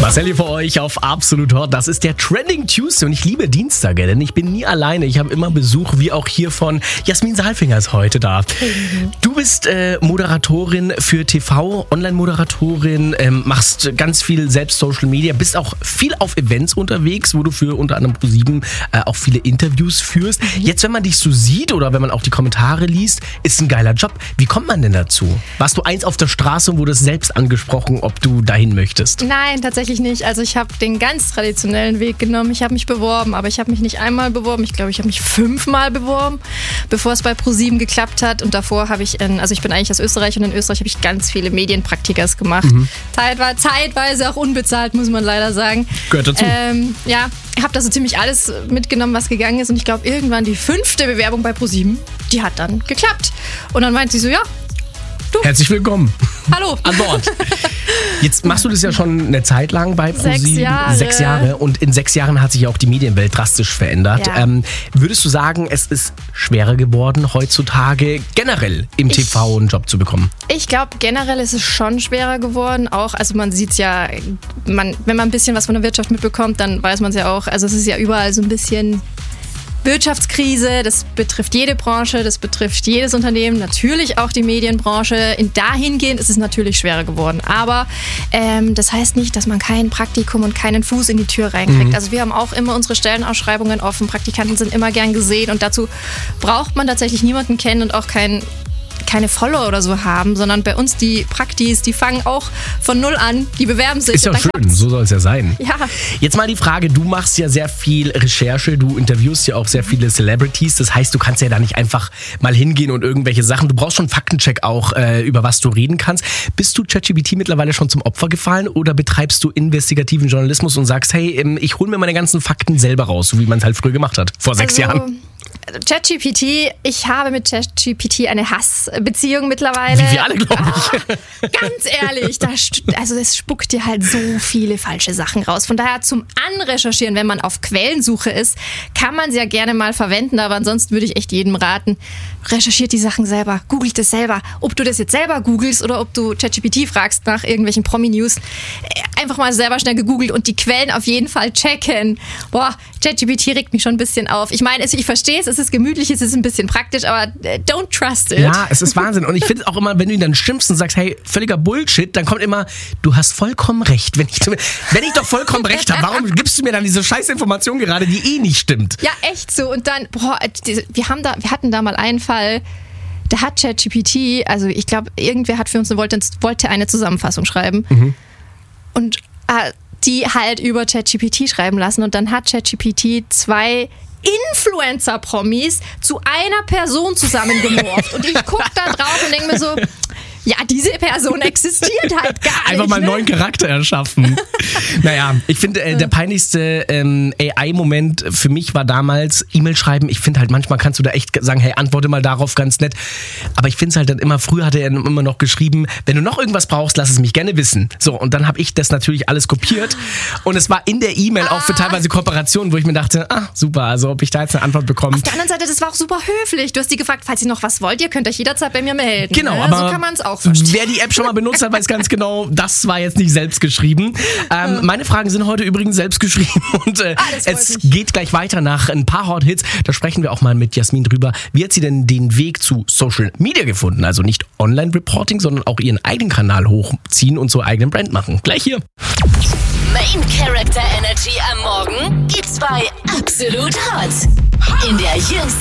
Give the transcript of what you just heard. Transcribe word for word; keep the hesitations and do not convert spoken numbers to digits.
Marcel hier für euch auf Absolut Hot. Das ist der Trending Tuesday und ich liebe Dienstage, denn ich bin nie alleine. Ich habe immer Besuch, wie auch hier von Jasmin Saalfinger ist heute da. Mhm. Du bist äh, Moderatorin für T V, Online-Moderatorin, ähm, machst ganz viel selbst Social Media, bist auch viel auf Events unterwegs, wo du für unter anderem ProSieben äh, auch viele Interviews führst. Mhm. Jetzt, wenn man dich so sieht oder wenn man auch die Kommentare liest, ist ein geiler Job. Wie kommt man denn dazu? Warst du eins auf der Straße und wurdest selbst angesprochen, ob du dahin möchtest? Nein, tatsächlich nicht. Also ich habe den ganz traditionellen Weg genommen. Ich habe mich beworben, aber ich habe mich nicht einmal beworben. Ich glaube, ich habe mich fünfmal beworben, bevor es bei ProSieben geklappt hat. Und davor habe ich, in, also ich bin eigentlich aus Österreich und in Österreich habe ich ganz viele Medienpraktikas gemacht. Mhm. Teilweise, zeitweise auch unbezahlt, muss man leider sagen. Gehört dazu. Ähm, ja, ich habe da so ziemlich alles mitgenommen, was gegangen ist. Und ich glaube, irgendwann die fünfte Bewerbung bei ProSieben, die hat dann geklappt. Und dann meinte sie so, ja, du. Herzlich willkommen. Hallo. An Bord. Jetzt machst du das ja schon eine Zeit lang bei ProSieben. Sechs Jahre. Sechs Jahre. Und in sechs Jahren hat sich ja auch die Medienwelt drastisch verändert. Ja. Ähm, würdest du sagen, es ist schwerer geworden, heutzutage generell im ich, T V einen Job zu bekommen? Ich glaube, generell ist es schon schwerer geworden. Auch, also man sieht es ja, man, wenn man ein bisschen was von der Wirtschaft mitbekommt, dann weiß man es ja auch. Also es ist ja überall so ein bisschen Wirtschaftskrise, das betrifft jede Branche, das betrifft jedes Unternehmen, natürlich auch die Medienbranche. In dahingehend ist es natürlich schwerer geworden. Aber ähm, das heißt nicht, dass man kein Praktikum und keinen Fuß in die Tür reinkriegt. Mhm. Also wir haben auch immer unsere Stellenausschreibungen offen. Praktikanten sind immer gern gesehen und dazu braucht man tatsächlich niemanden kennen und auch kein keine Follower oder so haben, sondern bei uns die Praktis, die fangen auch von null an, die bewerben sich. Ist ja schön, klappt's. So soll es ja sein. Ja. Jetzt mal die Frage, du machst ja sehr viel Recherche, du interviewst ja auch sehr viele Celebrities, das heißt, du kannst ja da nicht einfach mal hingehen und irgendwelche Sachen, du brauchst schon einen Faktencheck auch, äh, über was du reden kannst. Bist du ChatGPT mittlerweile schon zum Opfer gefallen oder betreibst du investigativen Journalismus und sagst, hey, ich hole mir meine ganzen Fakten selber raus, so wie man es halt früher gemacht hat, vor sechs also Jahren? ChatGPT, ich habe mit ChatGPT eine Hassbeziehung mittlerweile. Wie wir alle, glaube ich. Ah, ganz ehrlich, da, also es spuckt dir halt so viele falsche Sachen raus. Von daher zum Anrecherchieren, wenn man auf Quellensuche ist, kann man sie ja gerne mal verwenden, aber ansonsten würde ich echt jedem raten, recherchiert die Sachen selber, googelt es selber. Ob du das jetzt selber googelst oder ob du ChatGPT fragst nach irgendwelchen Promi-News, einfach mal selber schnell gegoogelt und die Quellen auf jeden Fall checken. Boah, ChatGPT regt mich schon ein bisschen auf. Ich meine, ich verstehe es, es ist gemütlich, es ist ein bisschen praktisch, aber don't trust it. Ja, es ist Wahnsinn. Und ich finde auch immer, wenn du ihn dann schimpfst und sagst, hey, völliger Bullshit, dann kommt immer, du hast vollkommen recht. Wenn ich, wenn ich doch vollkommen recht habe, warum gibst du mir dann diese scheiß Information gerade, die eh nicht stimmt? Ja, echt so. Und dann, boah, wir, haben da, wir hatten da mal einen Fall, da hat ChatGPT, also ich glaube, irgendwer hat für uns eine, wollte, wollte eine Zusammenfassung schreiben. Mhm. Und äh, die halt über ChatGPT schreiben lassen. Und dann hat ChatGPT zwei Influencer-Promis zu einer Person zusammengemorpht. Und ich gucke da drauf und denke mir so, ja, diese Person existiert halt gar nicht. Einfach mal einen ne? neuen Charakter erschaffen. Naja, ich finde, äh, der peinlichste ähm, A I-Moment für mich war damals E-Mail schreiben. Ich finde halt, manchmal kannst du da echt sagen, hey, antworte mal darauf, ganz nett. Aber ich finde es halt dann immer, früher hat er immer noch geschrieben, wenn du noch irgendwas brauchst, lass es mich gerne wissen. So, und dann habe ich das natürlich alles kopiert. Und es war in der E-Mail ah. auch für teilweise Kooperationen, wo ich mir dachte, ah, super, also ob ich da jetzt eine Antwort bekomme. Auf der anderen Seite, das war auch super höflich. Du hast die gefragt, falls ihr noch was wollt, ihr könnt euch jederzeit bei mir melden. Genau, ne? aber so kann man es auch. Wer die App schon mal benutzt hat, weiß ganz genau, das war jetzt nicht selbst geschrieben. Ähm, meine Fragen sind heute übrigens selbst geschrieben und äh, ah, es geht gleich weiter nach ein paar Hot Hits. Da sprechen wir auch mal mit Jasmin drüber. Wie hat sie denn den Weg zu Social Media gefunden? Also nicht Online-Reporting, sondern auch ihren eigenen Kanal hochziehen und zur eigenen Brand machen. Gleich hier. Main Character Energy am Morgen gibt's bei Absolut Hot. In der jüngsten